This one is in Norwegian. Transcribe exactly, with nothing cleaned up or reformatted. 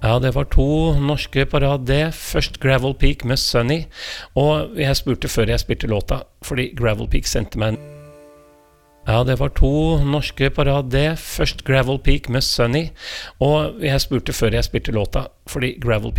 Ja, det var to norske på rad det. Først Gravel Peak med Sunny, og jeg spurte før jeg spilte låta, fordi Gravel Peak sendte meg en... Ja, det var to norske på rad det. Først Gravel Peak med Sunny, og jeg spurte før jeg spilte låta, fordi Gravel Peak